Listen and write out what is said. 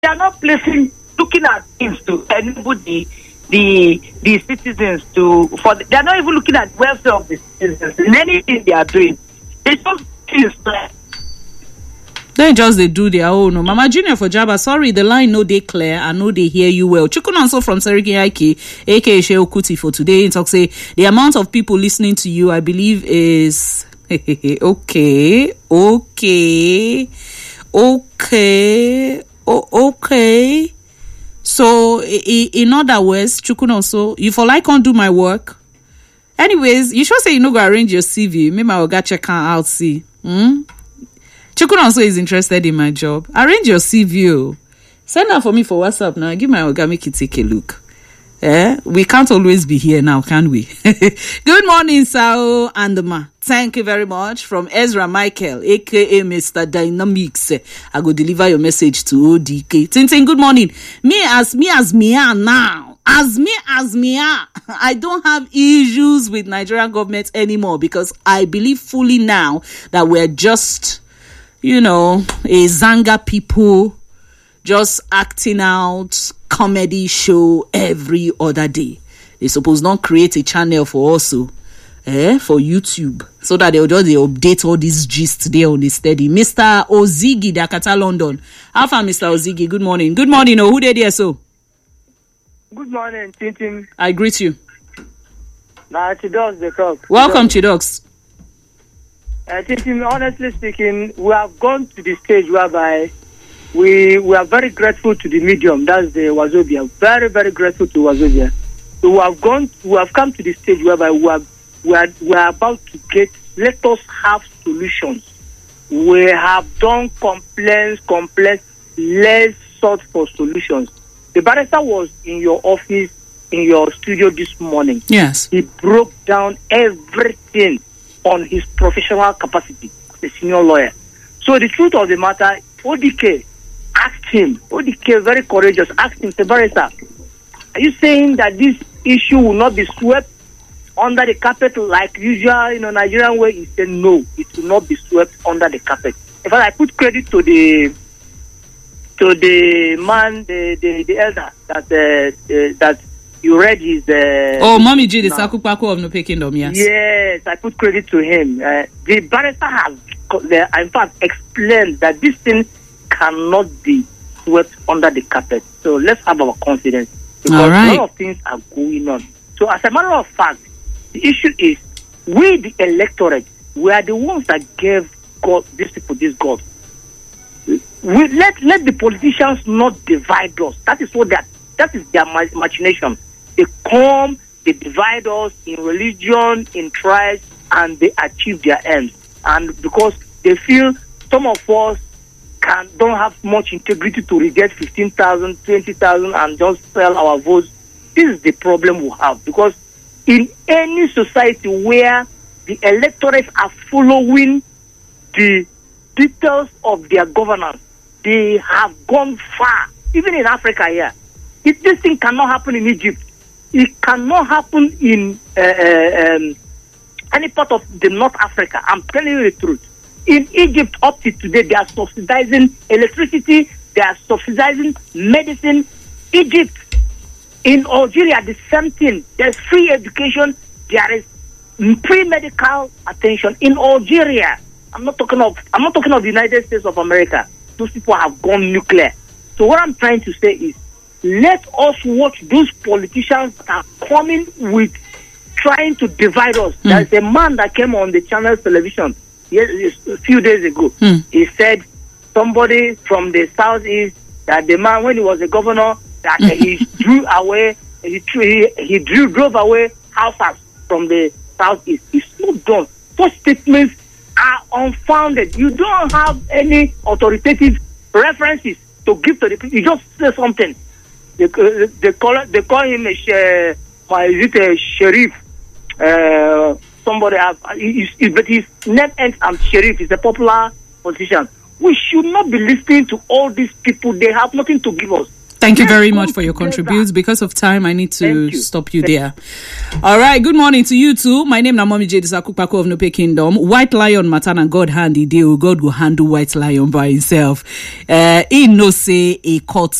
They are not looking at things to enable the citizens they are not even looking at welfare of the citizens in anything they are doing. They just things like. They just they do their own. No. Mama Junior for Jabba, sorry, the line no they clear. I know they hear you well. Chukunanso from Seriki Aiki, aka Sheo Kuti for today. Talk say the amount of people listening to you, I believe, is okay. So in other words, Chukunanso, you for like can't do my work. Anyways, you should say you know go arrange your CV. Maybe I'll go check out see. Chukun also is interested in my job. Arrange your CV. Send that for me for WhatsApp now. Give my Oga, make it take a look. We can't always be here now, can we? Good morning, Sao and Ma. Thank you very much. From Ezra Michael, aka Mr. Dynamics. I go deliver your message to ODK. Tintin, good morning. Me as me are now. As me are. I don't have issues with Nigerian government anymore because I believe fully now that we're just a Zanga people just acting out comedy show every other day. They suppose not create a channel for also for YouTube so that they'll just update all these gist there on the steady. Mr. Ozigi, Dakata, London. How far, Mr. Ozigi? Good morning. Good morning. Who did there so? Good morning, Tintin. I greet you. Nah, Chidox the talk. Welcome, Chidox. Honestly speaking, we have gone to the stage whereby we are very grateful to the medium. That's the Wazobia. Very, very grateful to Wazobia. So we have come to the stage whereby we are about to get. Let us have solutions. We have done complaints. Let's sort for solutions. The barrister was in your office, in your studio this morning. Yes. He broke down everything on his professional capacity as a senior lawyer. So the truth of the matter, ODK asked him, ODK very courageous, asked him, barrister, are you saying that this issue will not be swept under the carpet like usual in a Nigerian way? He said no, it will not be swept under the carpet. In fact, I put credit to the man, the elder that you read his. Mommy G, the Sakupako of Nupe Kingdom, yes. Yes, I put credit to him. The barrister has, in fact, explained that this thing cannot be swept under the carpet. So let's have our confidence because a lot of things are going on. So as a matter of fact, the issue is we, the electorate, we are the ones that gave God these people this God. We let the politicians not divide us. That is their machination. They come, they divide us in religion, in tribes, and they achieve their ends. And because they feel some of us don't have much integrity to reject 15,000, 20,000 and just sell our votes. This is the problem we have. Because in any society where the electorate are following the details of their governance, they have gone far. Even in Africa here. If this thing cannot happen in Egypt, it cannot happen in any part of the North Africa. I'm telling you the truth. In Egypt, up to today, they are subsidizing electricity, they are subsidizing medicine. Egypt, in Algeria, the same thing. There's free education, there is pre-medical attention. In Algeria, I'm not talking of the United States of America. Those people have gone nuclear. So what I'm trying to say is, let us watch those politicians that are coming with trying to divide us. There's a man that came on the channel television a few days ago. He said somebody from the southeast, that the man, when he was a governor, that he drove away houses from the southeast. It's not done. Such statements are unfounded. You don't have any authoritative references to give to the people. You just say something. They call him a sheriff? Somebody but his name ends on sheriff. He's a popular politician. We should not be listening to all these people. They have nothing to give us. Thank you very much for your contributions. Because of time, I need to stop you there. All right. Good morning to you too. My name is Namomi J. Disakupako of Nope Kingdom. White lion matter and God hand the deal. God will handle white lion by himself. He no say a court